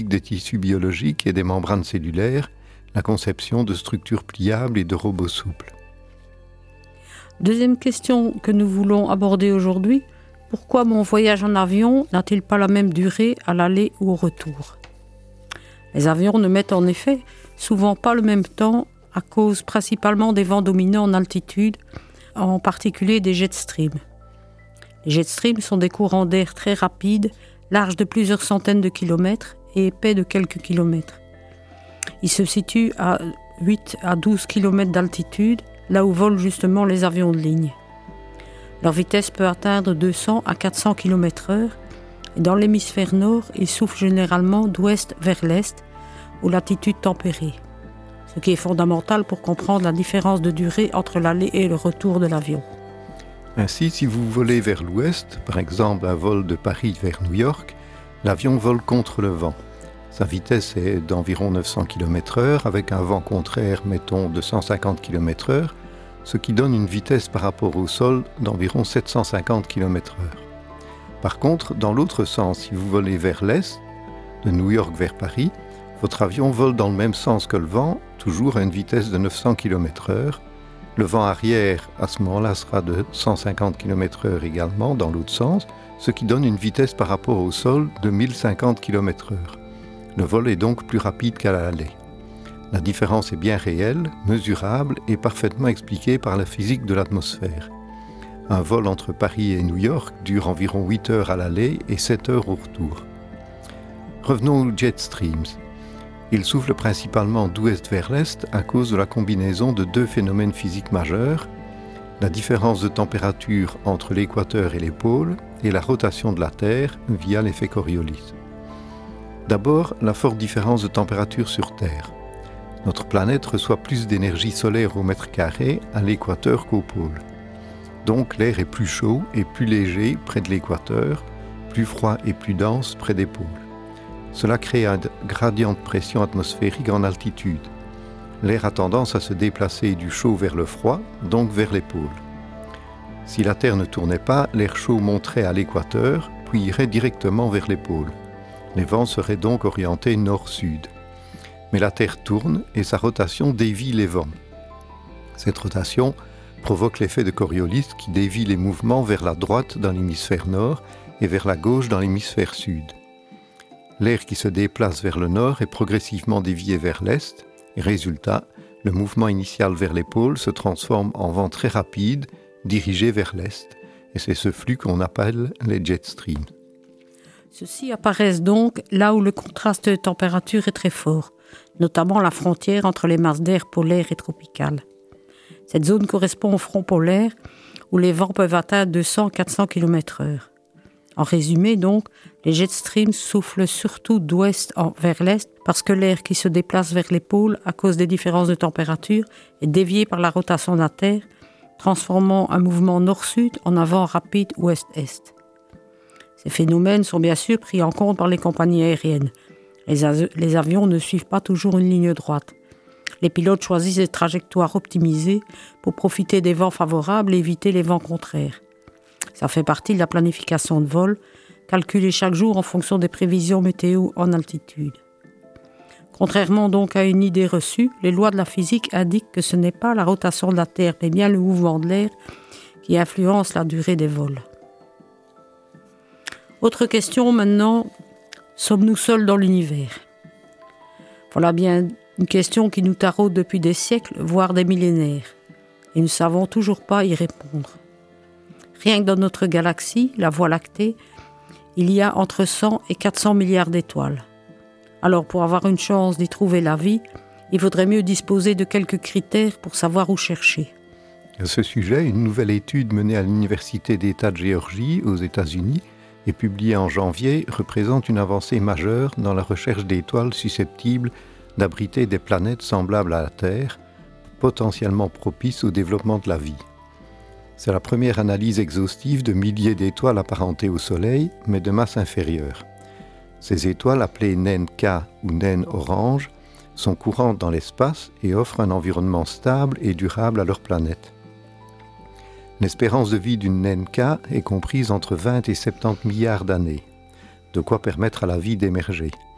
des tissus biologiques et des membranes cellulaires, la conception de structures pliables et de robots souples. Deuxième question que nous voulons aborder aujourd'hui, pourquoi mon voyage en avion n'a-t-il pas la même durée à l'aller ou au retour ? Les avions ne mettent en effet souvent pas le même temps à cause principalement des vents dominants en altitude, en particulier des jet streams. Les jet streams sont des courants d'air très rapides, larges de plusieurs centaines de kilomètres et épais de quelques kilomètres. Ils se situent à 8 à 12 km d'altitude, là où volent justement les avions de ligne. Leur vitesse peut atteindre 200 à 400 km/h et dans l'hémisphère nord, ils soufflent généralement d'ouest vers l'est, aux latitudes tempérées, ce qui est fondamental pour comprendre la différence de durée entre l'aller et le retour de l'avion. Ainsi, si vous volez vers l'ouest, par exemple un vol de Paris vers New York, l'avion vole contre le vent. Sa vitesse est d'environ 900 km/h avec un vent contraire, mettons, de 150 km/h, ce qui donne une vitesse par rapport au sol d'environ 750 km/h. Par contre, dans l'autre sens, si vous volez vers l'est, de New York vers Paris, votre avion vole dans le même sens que le vent, toujours à une vitesse de 900 km/h. Le vent arrière, à ce moment-là, sera de 150 km/h également, dans l'autre sens, ce qui donne une vitesse par rapport au sol de 1050 km/h. Le vol est donc plus rapide qu'à l'aller. La différence est bien réelle, mesurable et parfaitement expliquée par la physique de l'atmosphère. Un vol entre Paris et New York dure environ 8 heures à l'aller et 7 heures au retour. Revenons aux jet streams. Ils soufflent principalement d'ouest vers l'est à cause de la combinaison de deux phénomènes physiques majeurs, la différence de température entre l'équateur et les pôles et la rotation de la Terre via l'effet Coriolis. D'abord, la forte différence de température sur Terre. Notre planète reçoit plus d'énergie solaire au mètre carré à l'équateur qu'au pôle. Donc l'air est plus chaud et plus léger près de l'équateur, plus froid et plus dense près des pôles. Cela crée un gradient de pression atmosphérique en altitude. L'air a tendance à se déplacer du chaud vers le froid, donc vers les pôles. Si la Terre ne tournait pas, l'air chaud monterait à l'équateur, puis irait directement vers les pôles. Les vents seraient donc orientés nord-sud. Mais la Terre tourne et sa rotation dévie les vents. Cette rotation provoque l'effet de Coriolis qui dévie les mouvements vers la droite dans l'hémisphère nord et vers la gauche dans l'hémisphère sud. L'air qui se déplace vers le nord est progressivement dévié vers l'est, et résultat, le mouvement initial vers les pôles se transforme en vent très rapide, dirigé vers l'est, et c'est ce flux qu'on appelle les jet streams. Ceux-ci apparaissent donc là où le contraste de température est très fort, notamment la frontière entre les masses d'air polaires et tropicales. Cette zone correspond au front polaire, où les vents peuvent atteindre 200-400 km/h. En résumé donc, les jet streams soufflent surtout d'ouest vers l'est parce que l'air qui se déplace vers les pôles à cause des différences de température est dévié par la rotation de la Terre, transformant un mouvement nord-sud en un vent rapide ouest-est. Ces phénomènes sont bien sûr pris en compte par les compagnies aériennes. Les avions ne suivent pas toujours une ligne droite. Les pilotes choisissent des trajectoires optimisées pour profiter des vents favorables et éviter les vents contraires. Ça fait partie de la planification de vol, calculée chaque jour en fonction des prévisions météo en altitude. Contrairement donc à une idée reçue, les lois de la physique indiquent que ce n'est pas la rotation de la Terre, mais bien le mouvement de l'air qui influence la durée des vols. Autre question maintenant, sommes-nous seuls dans l'univers ? Voilà bien une question qui nous taraude depuis des siècles, voire des millénaires, et nous ne savons toujours pas y répondre. Rien que dans notre galaxie, la Voie lactée, il y a entre 100 et 400 milliards d'étoiles. Alors pour avoir une chance d'y trouver la vie, il vaudrait mieux disposer de quelques critères pour savoir où chercher. À ce sujet, une nouvelle étude menée à l'Université d'État de Géorgie aux États-Unis et publiée en janvier représente une avancée majeure dans la recherche d'étoiles susceptibles d'abriter des planètes semblables à la Terre, potentiellement propices au développement de la vie. C'est la première analyse exhaustive de milliers d'étoiles apparentées au Soleil, mais de masse inférieure. Ces étoiles, appelées naines K ou naines orange, sont courantes dans l'espace et offrent un environnement stable et durable à leur planète. L'espérance de vie d'une naine K est comprise entre 20 et 70 milliards d'années, de quoi permettre à la vie d'émerger.